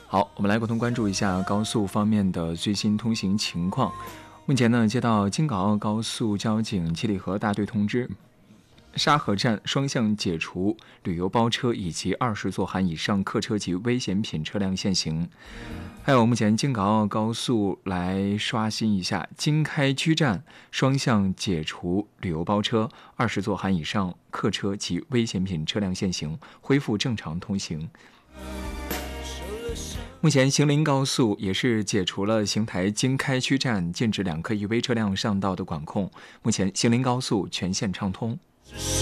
好，我们来共同关注一下高速方面的最新通行情况。目前呢，接到京港澳高速交警七里河大队通知，沙河站双向解除旅游包车以及20座含以上客车及危险品车辆限行。还有目前京港澳高速来刷新一下，经开区站双向解除旅游包车，20座含以上客车及危险品车辆限行，恢复正常通行。目前邢林高速也是解除了邢台经开区站禁止2客1危车辆上道的管控，目前邢林高速全线畅通。